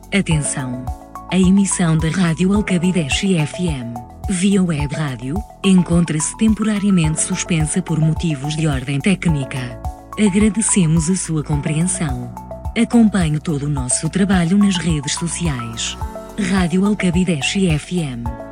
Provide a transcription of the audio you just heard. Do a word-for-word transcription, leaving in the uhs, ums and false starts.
Atenção! A emissão da Rádio Alcabideche F M, via web rádio, encontra-se temporariamente suspensa por motivos de ordem técnica. Agradecemos a sua compreensão. Acompanhe todo o nosso trabalho nas redes sociais. Rádio Alcabideche F M.